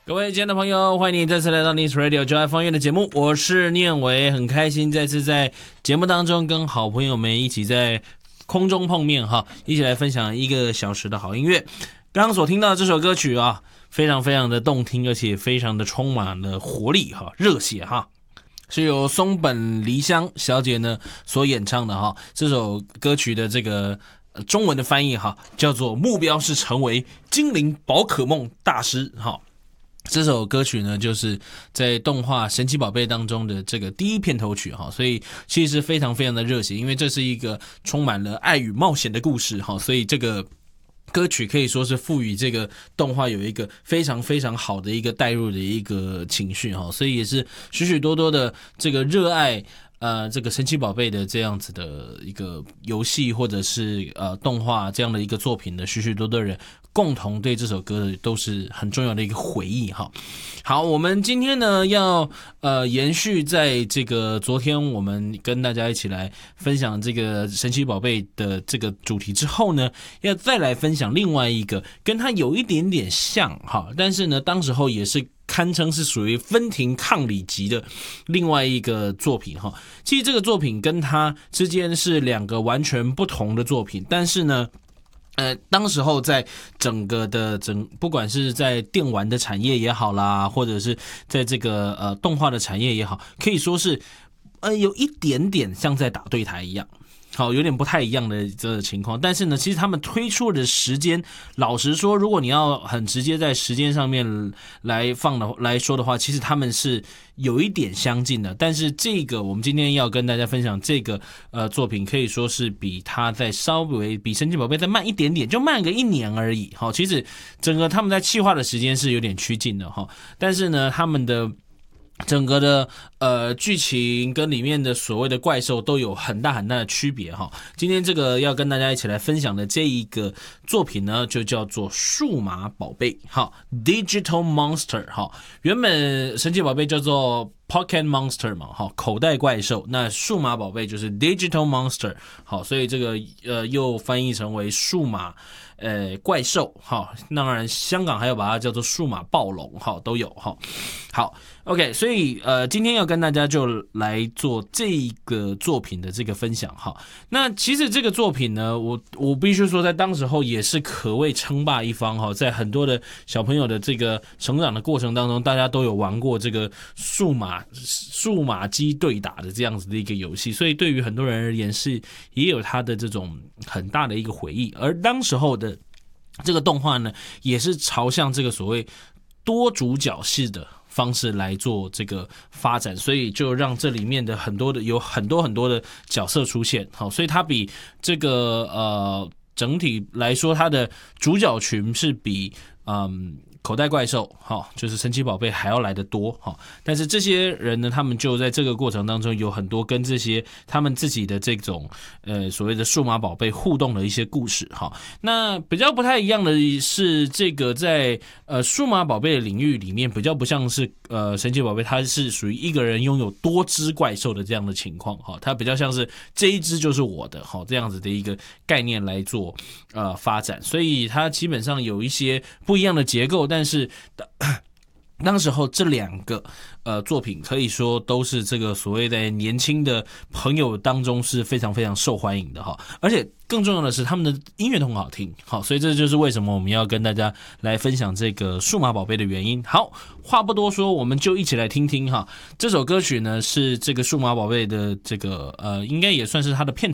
各位亲爱的朋友，欢迎你再次来到 Nice Radio 就爱方言的节目，我是念伟，很开心再次在节目当中跟好朋友们一起在空中碰面哈，一起来分享1个小时的好音乐。刚刚所听到的这首歌曲啊，非常非常的动听，而且非常的充满了活力哈，热血哈。是由松本梨香小姐呢所演唱的哈，这首歌曲的这个中文的翻译哈，叫做目标是成为精灵宝可梦大师哈。这首歌曲呢，就是在动画《神奇宝贝》当中的这个第一片头曲哈，所以其实非常非常的热血，因为这是一个充满了爱与冒险的故事哈，所以这个歌曲可以说是赋予这个动画有一个非常非常好的一个带入的一个情绪哈，所以也是许许多多的这个热爱这个神奇宝贝的这样子的一个游戏或者是动画这样的一个作品的许许多多人共同对这首歌都是很重要的一个回忆哈。好，我们今天呢要延续在这个昨天我们跟大家一起来分享这个神奇宝贝的这个主题之后呢，要再来分享另外一个跟它有一点点像哈，但是呢当时候也是堪称是属于分庭抗礼级的另外一个作品哈。其实这个作品跟它之间是2个完全不同的作品，但是呢当时候在整个的不管是在电玩的产业也好啦，或者是在这个动画的产业也好，可以说是有一点点像在打对台一样。好，有点不太一样的这个情况，但是呢，其实他们推出的时间，老实说，如果你要很直接在时间上面来说的话，其实他们是有一点相近的。但是这个我们今天要跟大家分享这个作品，可以说是比它在稍微比神奇宝贝再慢一点点，就慢个1年而已。好，其实整个他们在企划的时间是有点趋近的哈，但是呢，他们的整个的剧情跟里面的所谓的怪兽都有很大很大的区别哈。今天这个要跟大家一起来分享的这一个作品呢，就叫做数码宝贝哈 ，Digital Monster 哈。原本神奇宝贝叫做Pocket Monster 嘛，哈，口袋怪兽。那数码宝贝就是 Digital Monster， 好，所以这个又翻译成为数码怪兽，哈，当然香港还有把它叫做数码暴龙，哈，都有哈。好 ，OK， 所以今天要跟大家就来做这个作品的这个分享哈。那其实这个作品呢，我必须说，在当时候也是可谓称霸一方哈，在很多的小朋友的这个成长的过程当中，大家都有玩过这个数码机对打的这样子的一个游戏，所以对于很多人而言是也有它的这种很大的一个回忆。而当时候的这个动画呢，也是朝向这个所谓多主角式的方式来做这个发展，所以就让这里面的有很多很多的角色出现。好，所以它比这个整体来说，它的主角群是比口袋怪兽就是神奇宝贝还要来得多但是这些人呢，他们就在这个过程当中有很多跟这些他们自己的这种所谓的数码宝贝互动的一些故事那比较不太一样的是，这个在数码宝贝的领域里面比较不像是神奇宝贝，它是属于一个人拥有多只怪兽的这样的情况它比较像是这一只就是我的这样子的一个概念来做发展，所以它基本上有一些不一样的结构，但是当时候这2个作品可以说都是这个所谓的年轻的朋友当中是非常非常受欢迎的而且更重要的是他们的音乐都很好听所以这就是为什么我们要跟大家来分享这个数码宝贝的原因。好，话不多说，我们就一起来听听这首歌曲呢是这个数码宝贝的这个应该也算是它的片